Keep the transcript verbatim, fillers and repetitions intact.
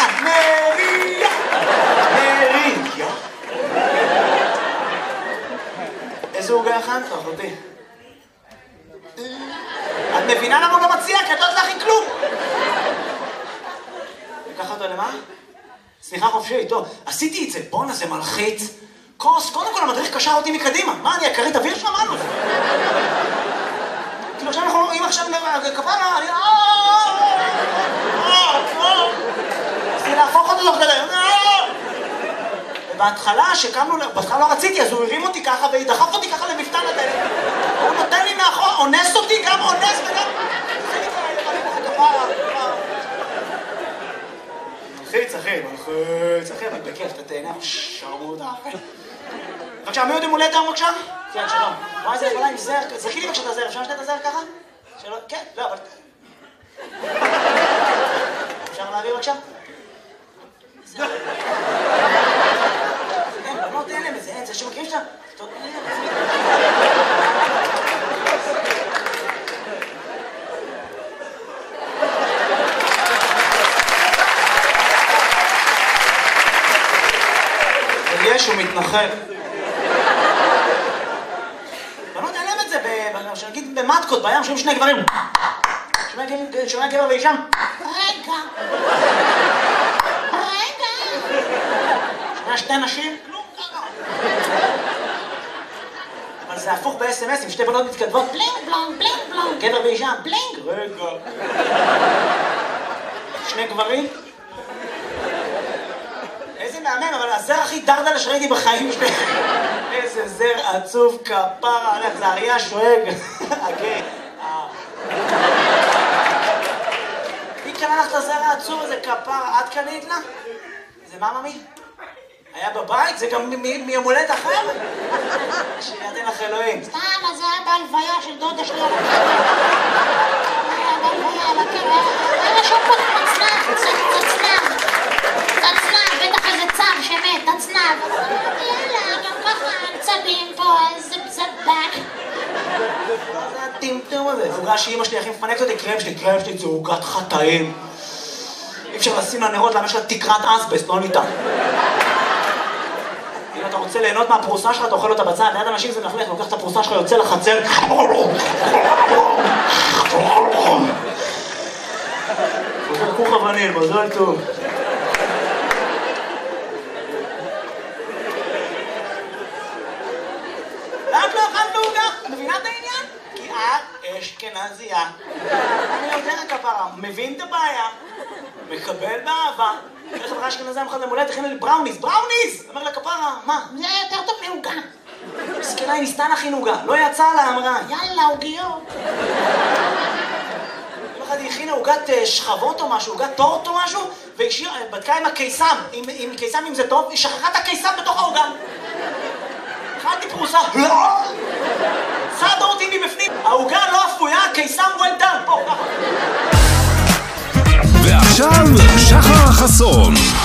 מריה, מריה. איזה עוגה הכנת, אחותי? את מבינה למה הוא לא מציע? כי את לא יודעת להכין כלום. לקח אותו למה? סליחה חופשי, טוב. עשיתי את זה, בונה, זה מלחיץ. כוס, קודם כל המדריך קשר אותי מקדימה. מה, אני אקרית אוויר שם? מה? כאילו עכשיו אנחנו, אם עכשיו כפרה, אני... רציתי להפוך אותו תוך כדי. ובהתחלה, שקמנו, בהתחלה לא רציתי, אז הוא הרים אותי ככה ודחף אותי ככה למפתן הדלת. הוא נותן לי מאחור, אונס אותי, גם אונס וגם... זה נקרא, לבנים לך כפרה. מלחיץ, אחי, מלחיץ, אחי, אבל בכיף, אתה תהנה, שרמוט, אחי. בבקשה, מי עוד יום הולדת היום בבקשה? כן, שלום. וואי, זה יכולה עם זר, זכי לי בבקשה את הזר, אפשר לשתת את הזר ככה? שלום, כן, לא, אבל... אפשר להעביר בבקשה? זר. אין, בנות, אין להם את זה, אין, זה שמכירים שאתה... יש, הוא מתנחל. בנות, אין להם את זה, שנגיד במטקות, בים, שומעים שני גברים. שומע גבר ואישה. רגע. רגע. שומע שתי נשים. כלום ככה. אבל זה הפוך ב-אס אם אס, עם שתי בנות מתכתבות. בלינג בלונג, בלינג בלונג. גבר ואישה. בלינג. רגע. שני גברים. איזה מהמם, אבל הזר הכי דרדלה שראיתי בחיים שלי. איזה זר עצוב כפרה עליך, זה אריה שואג. אוקיי. מי קנה לך את הזר העצוב הזה כפרה? את קנית לה? זה מה ממי? היה בבית? זה גם מיום הולדת אחר? שידן לך אלוהים. סתם, אז זה היה בהלוויה של דודה שלי. היה בהלוויה על הקרב. היה שם פה תצנב, תצנב. תצנב, בטח איזה צב שמת, תצנב. יאללה, גם ככה צבים פה, איזה צבק. זה הטמטום הזה. עוגה שאמא שלי הכי מפנקת אותי, קרם שלי, קרם שלי זה עוגת חטאים. אי אפשר לשים לנרות, למה יש לה תקרת אסבסט, לא ניתן. אם אתה רוצה ליהנות מהפרוסה שלך, אתה אוכל אותה בצד, ליד אנשים זה מפלך, לוקח את הפרוסה שלך, יוצא לחצר. חוזר כוך אבנים, מזל טוב. ואת לא אכלת בעוגה? מבינה את העניין? כי את אשכנזייה. אני יודע כפרה, מבין את הבעיה, מקבל באהבה. איך חברה אשכנזייה מחד למולדת, תכין לי בראוניס, בראוניס! אומר לה כפרה, מה? זה יותר טוב מעוגה. מסכנה, היא ניסתה להכין עוגה, לא יצאה לה, אמרה. יאללה, עוגיות. יום אחד היא הכינה עוגת שכבות או משהו, עוגת טורט או משהו, והיא בדקה עם הקיסם, עם קיסם אם זה טוב, היא שכחה את הקיסם בתוך העוגה. אכלתי פרוסה, צדה אותי מבפנים, העוגה לא אפויה, הקיסם well done, פה, ככה. ועכשיו שחר חסון.